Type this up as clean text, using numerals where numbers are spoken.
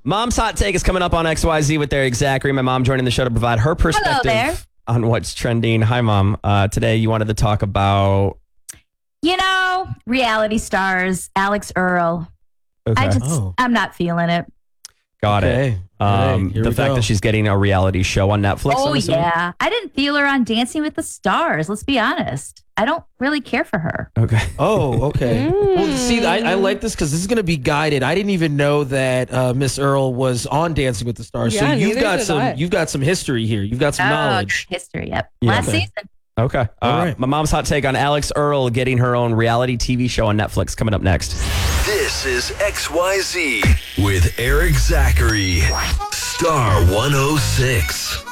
Mom's Hot Take is coming up on XYZ with Eric Zachary. My mom joining the show to provide her perspective on what's trending. Hi, Mom. Today you wanted to talk about... reality stars, Alex Earl. Okay. I'm not feeling it. Got it. The fact that she's getting a reality show on Netflix. Oh, yeah. I didn't feel her on Dancing with the Stars. Let's be honest. I don't really care for her. Okay. Oh, okay. Well, see, I like this because this is going to be guided. I didn't even know that Miss Earl was on Dancing with the Stars. Yeah, so you've got some history here. You've got some knowledge. History, yep. Yeah. Last season. Okay. All right. My mom's hot take on Alex Earl getting her own reality TV show on Netflix coming up next. This is XYZ with Eric Zachary. Star 106.